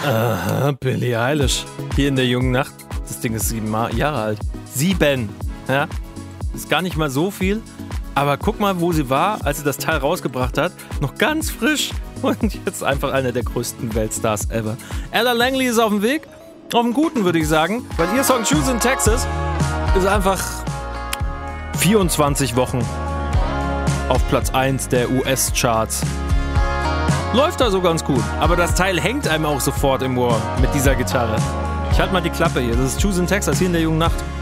Aha, Billie Eilish. Hier in der jungen Nacht. Das Ding ist 7 Jahre alt. 7! Ja? Ist gar nicht mal so viel. Aber guck mal, wo sie war, als sie das Teil rausgebracht hat. Noch ganz frisch. Und jetzt einfach einer der größten Weltstars ever. Ella Langley ist auf dem Weg. Auf dem Guten, würde ich sagen. Weil ihr Song Choose in Texas ist einfach 24 Wochen auf Platz 1 der US-Charts. Läuft also ganz gut. Aber das Teil hängt einem auch sofort im Ohr mit dieser Gitarre. Ich halte mal die Klappe hier. Das ist Choose in Texas hier in der jungen Nacht.